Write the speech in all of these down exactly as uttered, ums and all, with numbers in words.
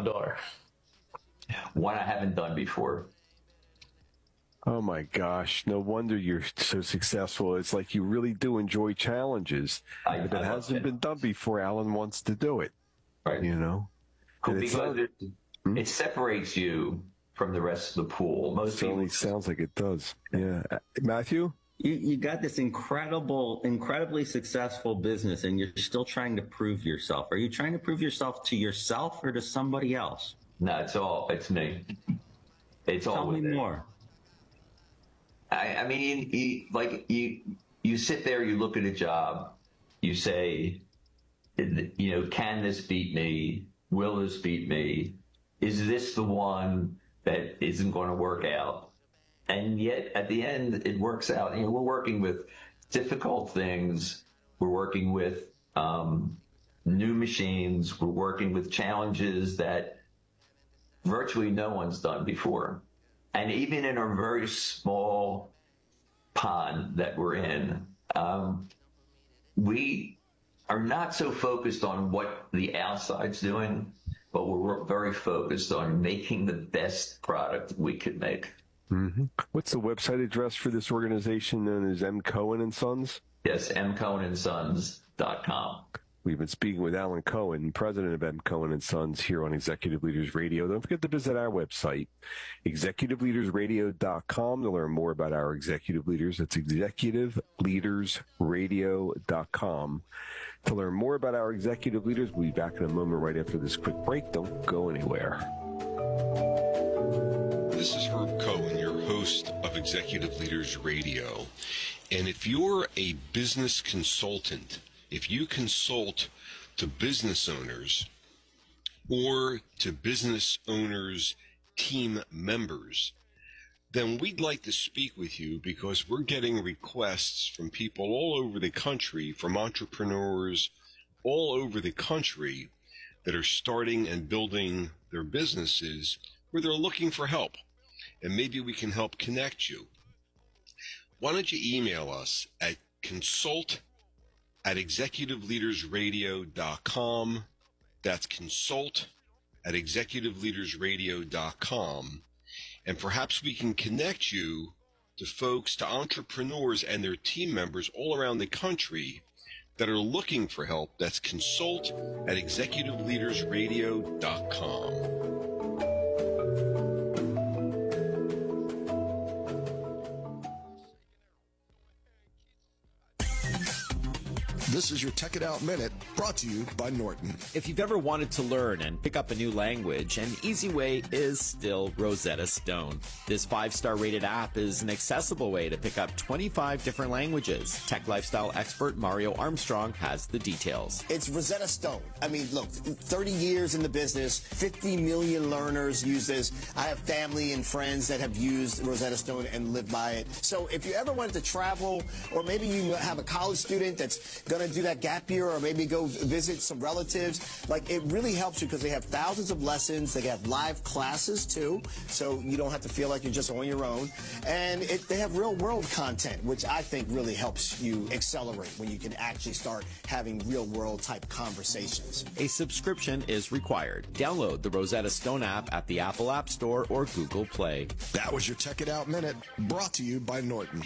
front door? One I haven't done before. Oh my gosh, no wonder you're so successful. It's like you really do enjoy challenges. I, if it I hasn't been done before, Alan wants to do it. Right. You know? Cool, And it's because not- it, Hmm? it separates you from the rest of the pool. Most certainly people, sounds like it does. Yeah. Uh, Matthew? You, you got this incredible, incredibly successful business, and you're still trying to prove yourself. Are you trying to prove yourself to yourself or to somebody else? no, it's all, it's me. It's all Tell me within. more. I, I mean, you, like you, you sit there, you look at a job, you say, you know, can this beat me? Will this beat me? Is this the one that isn't going to work out? And yet, at the end, it works out. You know, we're working with difficult things. We're working with um, new machines. We're working with challenges that virtually no one's done before. And even in a very small pond that we're in, um, we are not so focused on what the outside's doing, but we're very focused on making the best product we could make. Mm-hmm. What's the website address for this organization known as M. Cohen and Sons? Yes, m cohen and sons dot com. We've been speaking with Alan Cohen, president of M. Cohen and Sons, here on Executive Leaders Radio. Don't forget to visit our website, executive leaders radio dot com, to learn more about our executive leaders. That's executive leaders radio dot com. To learn more about our executive leaders, we'll be back in a moment right after this quick break. Don't go anywhere. This is Herb Cohen, your host of Executive Leaders Radio. And if you're a business consultant, if you consult to business owners or to business owners' team members, then we'd like to speak with you because we're getting requests from people all over the country, from entrepreneurs all over the country that are starting and building their businesses where they're looking for help. And maybe we can help connect you. Why don't you email us at consult at executive leaders radio dot com. That's consult at executive leaders radio dot com. And perhaps we can connect you to folks, to entrepreneurs and their team members all around the country that are looking for help. That's consult at executive leaders radio dot com. This is your Tech It Out Minute, brought to you by Norton. If you've ever wanted to learn and pick up a new language, an easy way is still Rosetta Stone. This five-star rated app is an accessible way to pick up twenty-five different languages. Tech lifestyle expert Mario Armstrong has the details. It's Rosetta Stone. I mean, look, thirty years in the business, fifty million learners use this. I have family and friends that have used Rosetta Stone and live by it. So if you ever wanted to travel, or maybe you have a college student that's going to do that gap year, or maybe go visit some relatives, like, it really helps you because they have thousands of lessons. They have live classes too, so you don't have to feel like you're just on your own. And it, they have real world content, which I think really helps you accelerate when you can actually start having real world type conversations. A subscription is required. Download the Rosetta Stone app at the Apple App Store or Google Play. That was your Tech It Out Minute, brought to you by Norton.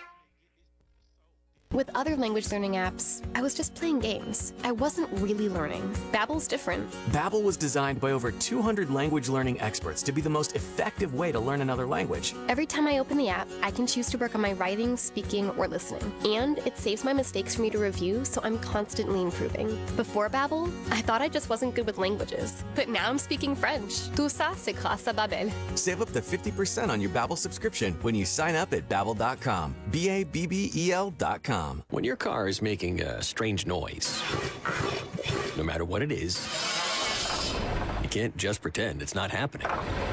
With other language learning apps, I was just playing games. I wasn't really learning. Babbel's different. Babbel was designed by over two hundred language learning experts to be the most effective way to learn another language. Every time I open the app, I can choose to work on my writing, speaking, or listening. And it saves my mistakes for me to review, so I'm constantly improving. Before Babbel, I thought I just wasn't good with languages. But now I'm speaking French. Tout ça, c'est grâce à Babbel. Save up to fifty percent on your Babbel subscription when you sign up at babbel dot com. B A B B E L dot com. When your car is making a strange noise, no matter what it is, you can't just pretend it's not happening.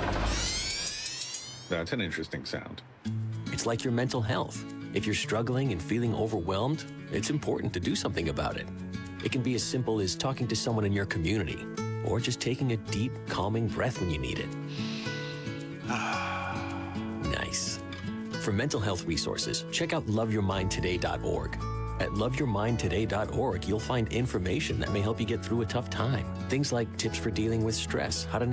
That's an interesting sound. It's like your mental health. If you're struggling and feeling overwhelmed, it's important to do something about it. It can be as simple as talking to someone in your community, or just taking a deep, calming breath when you need it. Nice. For mental health resources, check out love your mind today dot org. At love your mind today dot org, you'll find information that may help you get through a tough time. Things like tips for dealing with stress, how to